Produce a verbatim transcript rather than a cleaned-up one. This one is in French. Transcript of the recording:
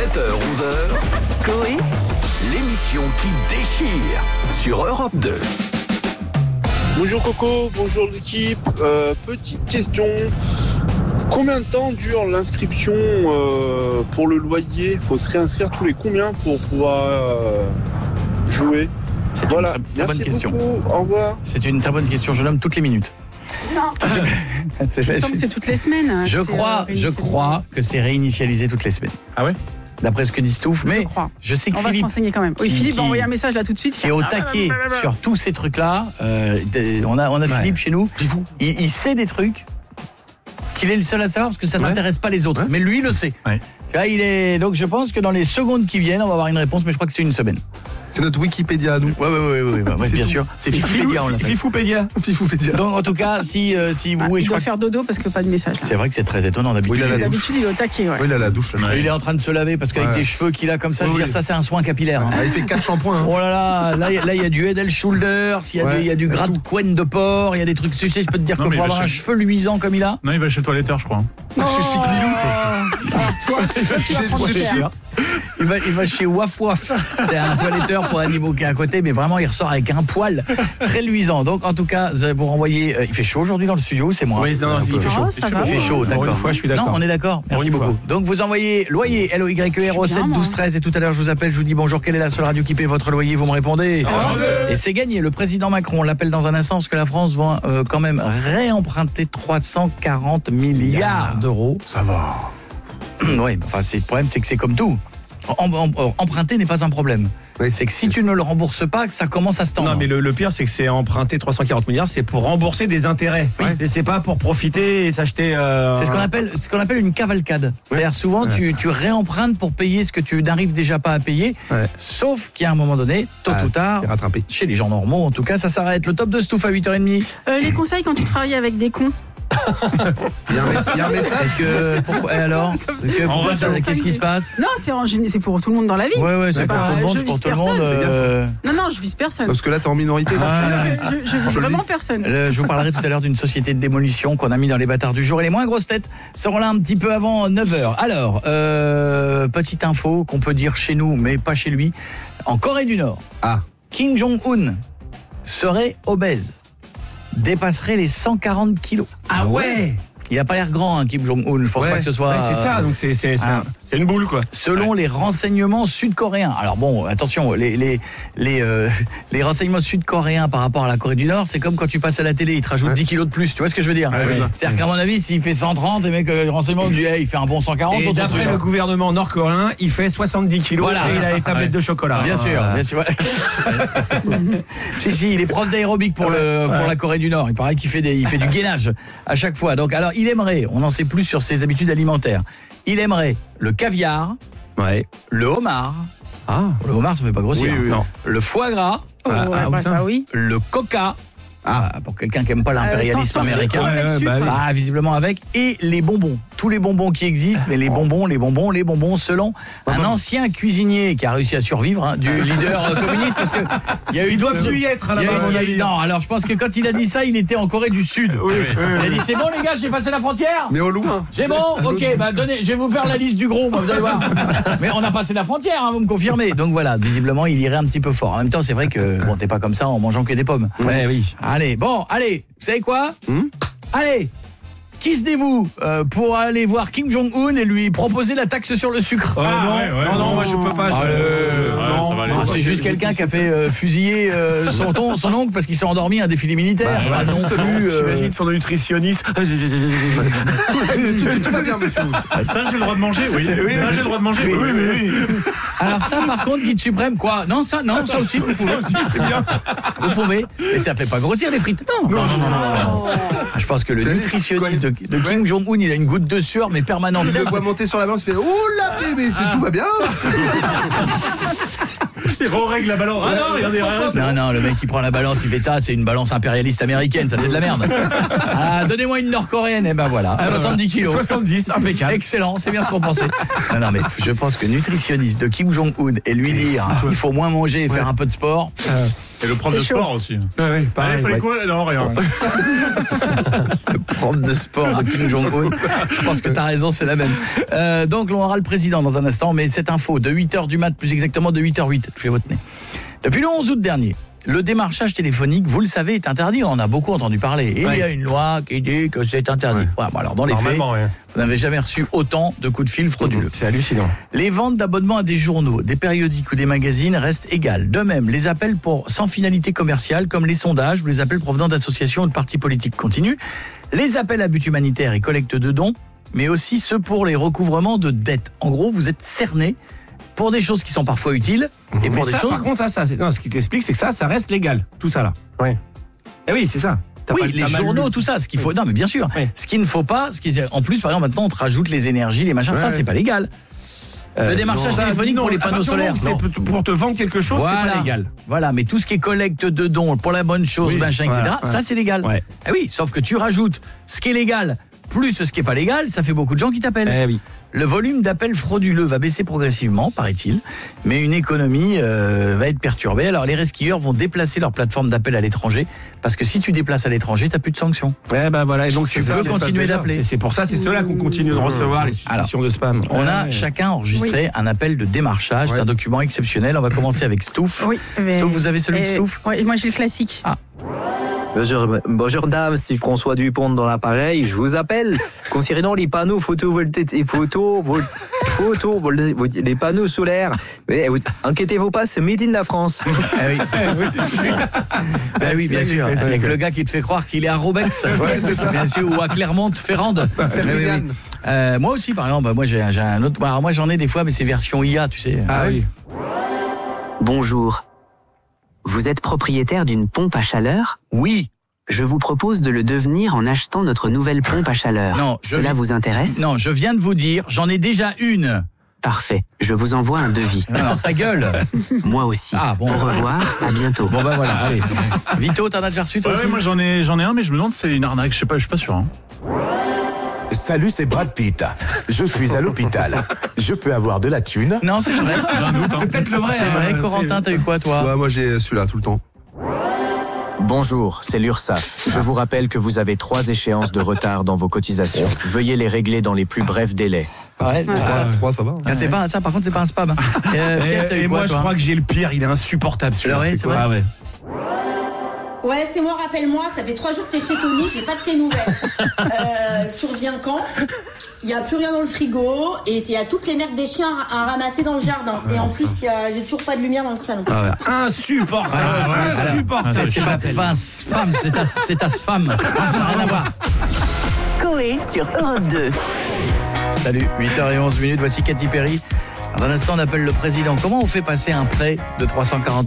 sept heures onze heures, Coé, l'émission qui déchire sur Europe deux. Bonjour Coco, bonjour l'équipe. Euh, petite question. Combien de temps dure l'inscription euh, pour le loyer ? Il faut se réinscrire tous les combien pour pouvoir euh, jouer ? C'est voilà. une très, très bonne question. Beaucoup. Au revoir. C'est une très bonne question. Je nomme toutes les minutes. Non, il me semble que c'est toutes les semaines. Je c'est crois, je crois que c'est réinitialisé toutes les semaines. Ah ouais ? D'après ce que dit Stouff, mais je, crois. je sais que On Philippe, va se renseigner quand même. Oui, qui, Philippe qui, va envoyer un message là tout de suite. qui est au taquet sur tous ces trucs-là. Euh, on a, on a ouais. Philippe chez nous. Il, il sait des trucs qu'il est le seul à savoir parce que ça ouais. n'intéresse pas les autres. Ouais. Mais lui, il le sait. Ouais. Là, il est... Donc je pense que dans les secondes qui viennent, on va avoir une réponse, mais je crois que c'est une semaine. C'est notre Wikipédia à nous. Oui, oui, oui, ouais, ouais, bien sûr. C'est Fifoupedia, on l'appelle. Fifoupedia. Fifoupedia. Donc en tout cas, si, euh, si vous... Ah, il je doit crois faire dodo parce que pas de message. C'est vrai que c'est très étonnant d'habitude. Oui, il, d'habitude, il est au taquet. Ouais. Oui, il a la douche. Là. Ouais. Il est en train de se laver parce qu'avec ouais. des cheveux qu'il a comme ça, oui, je veux oui. dire, ça c'est un soin capillaire. Hein. Ah, il fait quatre shampoings. Hein. Oh là là, là il y a du Head and Shoulders, il y a, ouais, il y a du gras de couenne de porc, il y a des trucs. Tu sais, je peux te dire non, que pour avoir un chez... cheveu luisant comme il a. Non, il va chez le toiletteur, je crois. Non, chez Chiquilou. Toi, tu vas prendre cher. Il va, il va chez Waf Waf. C'est un toiletteur pour un niveau qui est à côté, mais vraiment il ressort avec un poil très luisant. Donc en tout cas, pour envoyer, euh, il fait chaud aujourd'hui dans le studio, c'est moi. Oui, non, non, il fait chaud. Ça il fait chaud, d'accord. Une fois, je suis d'accord. Non, on est d'accord. Merci beaucoup. Fois. Donc vous envoyez loyer L O Y E R au sept douze treize et tout à l'heure je vous appelle, je vous dis bonjour, quelle est la seule radio qui paie votre loyer, vous me répondez. Oh, et c'est gagné. Le président Macron, on l'appelle dans un instant parce que la France va euh, quand même réemprunter trois cent quarante milliards d'euros. Ça va. Oui, enfin c'est le problème, c'est que c'est comme tout. En, en, en, emprunter n'est pas un problème. Oui. C'est que si tu ne le rembourses pas, que ça commence à se tendre. Non, mais le, le pire, c'est que c'est emprunter trois cent quarante milliards, c'est pour rembourser des intérêts. Oui. C'est, c'est pas pour profiter et s'acheter. Euh, c'est ce qu'on appelle, ce qu'on appelle une cavalcade. C'est-à-dire souvent, ouais. tu, tu réempruntes pour payer ce que tu n'arrives déjà pas à payer. Ouais. Sauf qu'à un moment donné, tôt ah, ou tard, chez les gens normaux, en tout cas, ça s'arrête. Le top de Stouff à huit heures trente. Euh, les conseils quand tu travailles avec des cons. Il y a un message. Il y a un message. Est-ce que pourquoi, et alors que, pourquoi ça, qu'est-ce qui se passe? Non, c'est en, c'est pour tout le monde dans la vie. Ouais, ouais, c'est pour tout le monde, c'est pour tout le monde. Euh... Non, non, je vise personne. Parce que là, t'es en minorité. Ah, je, je, je vise vraiment personne. Euh, je vous parlerai tout à l'heure d'une société de démolition qu'on a mis dans les bâtards du jour. Et les moins grosses têtes seront là un petit peu avant neuf heures. Alors, euh, petite info qu'on peut dire chez nous, mais pas chez lui. En Corée du Nord, ah. Kim Jong-un serait obèse. Dépasserait les cent quarante kilos. Ah ouais. Il a pas l'air grand, hein, Kim Jong-un. Je pense ouais. pas que ce soit. Ouais, c'est ça. Donc c'est c'est c'est, ah. un, c'est une boule quoi. Selon ouais. les renseignements sud-coréens. Alors bon, attention, les les les euh, les renseignements sud-coréens par rapport à la Corée du Nord, c'est comme quand tu passes à la télé, ils te rajoutent ouais. dix kilos de plus. Tu vois ce que je veux dire? Ouais, ouais. C'est-à-dire qu'à mon avis, s'il fait cent trente, les mecs, les renseignements disent, hey, il fait un bon cent quarante. Et d'après le gouvernement nord-coréen, il fait soixante-dix kilos. Voilà. Et il a les tablettes ouais. de chocolat. Bien sûr, ah. bien sûr. si si, il est prof d'aérobic pour le pour la Corée du Nord. Il paraît qu'il fait des il fait du gainage à chaque fois. Donc alors, il aimerait, on en sait plus sur ses habitudes alimentaires. Il aimerait le caviar, ouais, le homard. Ah, le homard ça fait pas grossir. Oui, oui, non. Le foie gras, oh, ah, ouais, ah, bah, ça, oui. le coca. Ah, pour quelqu'un qui aime pas l'impérialisme euh, sans, sans américain. Ouais, ouais, bah, oui. Ah, visiblement avec et les bonbons. Tous les bonbons qui existent, mais les bonbons, les bonbons, les bonbons, selon un ancien cuisinier qui a réussi à survivre, hein, du leader communiste, parce que il y a eu. Il doit plus y être à la base. Non, alors je pense que quand il a dit ça, il était en Corée du Sud. Oui, oui, oui. Il a dit c'est bon les gars, j'ai passé la frontière. Mais au loin. C'est bon, ok, bah donnez, je vais vous faire la liste du gros, moi, vous allez voir. Mais on a passé la frontière, hein, vous me confirmez. Donc voilà, visiblement, il irait un petit peu fort. En même temps, c'est vrai que bon, t'es pas comme ça en mangeant que des pommes. Ouais, oui. Allez, bon, allez, vous savez quoi hmm Allez. Qui se dévoue euh, pour aller voir Kim Jong-un et lui proposer la taxe sur le sucre? Oh, ah, non, ouais, ouais, non, non, non, moi je peux pas. Ah, euh, ouais, non, aller, non c'est juste quelqu'un qui a fait euh, fusiller euh, son, ton, son oncle parce qu'il s'est endormi à un défilé militaire. Bah, pas non plus. T'imagines son nutritionniste. Tout va bien, monsieur. Ça, j'ai le droit de manger, oui. oui ça, j'ai le droit de manger, oui, oui, oui. oui. Alors ça, par contre, guide suprême, quoi? Non, ça, non, ça aussi, vous pouvez. Ça aussi, c'est bien. Vous pouvez. Mais ça fait pas grossir les frites. Non, non, non, non. non, non. Ah, je pense que le nutritionniste de, de Kim Jong-un, il a une goutte de sueur, mais permanente. Il le voit monter sur la balance, il fait « Oh la bébé, ah. tout va bien !» Il re-règle la balance. Ah non, regardez rien. Non, non, le mec qui prend la balance, il fait ça, c'est une balance impérialiste américaine, ça c'est de la merde. Ah, donnez-moi une nord-coréenne, et ben voilà, ah, soixante-dix kilos. soixante-dix, impeccable. Excellent, c'est bien ce qu'on pensait. Non, non, mais je pense que nutritionniste de Kim Jong-un et lui dire, il faut moins manger et faire un peu de sport... Euh. Et le prof C'est de chaud. sport aussi. Ouais, ouais, pareil. Allez, fallait ouais. quoi? Non, rien. Le prof de sport de Kim Jong-un. Je pense que tu as raison, c'est la même. Euh, donc, on aura le président dans un instant, mais cette info de huit heures du mat, plus exactement de huit heures zéro huit, touchez votre nez. Depuis le onze août dernier, le démarchage téléphonique, vous le savez, est interdit. On en a beaucoup entendu parler. Et Ouais. il y a une loi qui dit que c'est interdit. Ouais. Ouais, bon, alors, dans les faits, Normalement, ouais. vous n'avez jamais reçu autant de coups de fil frauduleux. C'est hallucinant. Les ventes d'abonnements à des journaux, des périodiques ou des magazines restent égales. De même, les appels pour sans finalité commerciale, comme les sondages ou les appels provenant d'associations ou de partis politiques continuent. Les appels à but humanitaire et collecte de dons, mais aussi ceux pour les recouvrements de dettes. En gros, vous êtes cerné pour des choses qui sont parfois utiles et Mais pour des ça, choses... par contre, ça, ça, c'est- non, ce qui t'explique, c'est que ça, ça reste légal. Tout ça là. Ouais. Eh oui, c'est ça. T'as Oui, pas- les t'as mal journaux, lu. tout ça, ce qu'il faut... Non, mais bien sûr. Oui. Ce qu'il ne faut pas, ce qui est... en plus, par exemple, maintenant, on te rajoute les énergies, les machins, ça, Ouais. c'est pas légal. Euh, le démarchage ça, téléphonique non, pour les à panneaux partir du moment solaires. où c'est non. pour te vendre quelque chose, c'est Voilà. pas légal. Voilà, mais tout ce qui est collecte de dons pour la bonne chose, Oui, machin, et cetera, voilà, ça ouais. c'est légal. Ouais. Ah oui, sauf que tu rajoutes ce qui est légal plus ce qui est pas légal, ça fait beaucoup de gens qui t'appellent. Eh oui. Le volume d'appels frauduleux va baisser progressivement, paraît-il, mais une économie euh, va être perturbée. Alors les resquilleurs vont déplacer leur plateforme d'appel à l'étranger, parce que si tu déplaces à l'étranger, t'as plus de sanctions. Ouais, bah voilà. Et donc Tu c'est ça peux qui se passe continuer déjà. d'appeler. Et c'est pour ça, c'est ceux-là qu'on continue de recevoir les Alors, suspicions de spam. On a Ouais. chacun enregistré un appel de démarchage, c'est Ouais. un document exceptionnel. On va commencer avec Stouff. Oui, mais- Stouff, vous avez celui de Euh, Stouff ouais, moi j'ai le classique. Ah. Bonjour, bonjour dame, c'est François Dupont dans l'appareil. Je vous appelle concernant les panneaux photovoltaïques et photo, vol- photo, vol- les panneaux solaires. Mais vous- inquiétez-vous pas, c'est made in la France. Ah oui. Ben oui, bien sûr. Avec le gars qui te fait croire qu'il est à Robex. Ouais, c'est ça. Bien sûr, ou à Clermont-Ferrand. Perpignan. Euh, moi aussi, par exemple, moi j'ai j'ai un autre. Alors moi j'en ai des fois, mais c'est version I A, tu sais. Ah oui. Bonjour. Vous êtes propriétaire d'une pompe à chaleur ? Oui. Je vous propose de le devenir en achetant notre nouvelle pompe à chaleur. Non, je- Cela vous intéresse ? Non, je viens de vous dire, j'en ai déjà une. Parfait. Je vous envoie un devis. Non, non, ta gueule. Moi aussi. Ah, bon. Au revoir, à bientôt. Bon ben voilà, allez. Vito, t'en as déjà reçu toi Ouais, aussi ouais, moi j'en ai, j'en ai un, mais je me demande si c'est une arnaque. Je sais pas, je suis pas sûr. Hein. Salut, c'est Brad Pitt. Je suis à l'hôpital. Je peux avoir de la thune. Non, c'est vrai. C'est peut-être le vrai. C'est vrai, hein. Corentin, t'as eu quoi toi? Ouais, moi j'ai celui-là tout le temps. Bonjour, c'est l'URSSAF. Je vous rappelle que vous avez trois échéances de retard dans vos cotisations. Veuillez les régler dans les plus brefs délais. Ouais. trois, ça va. Ah, c'est pas ça, par contre, c'est pas un spam. hein. Euh, Pierre, t'as Et, eu et quoi, moi, je toi crois que j'ai le pire. Il est insupportable celui-là. Ouais, c'est vrai. Ah ouais. Ouais, c'est moi, rappelle-moi, ça fait trois jours que t'es chez Tony, j'ai pas de tes nouvelles. Euh, tu reviens quand? Il y a plus rien dans le frigo et il y a toutes les merdes des chiens à ramasser dans le jardin. Et en plus, il y a- j'ai toujours pas de lumière dans le salon. Ah ouais. Insupportable. Insupportable. C'est c'est pas, c'est pas un spam, c'est ta, c'est ta spam. Ah, rien à voir. Coé sur Europe deux. Salut, huit heures onze minutes, voici Katy Perry. Dans un instant, on appelle le président. Comment on fait passer un prêt de trois cent quarante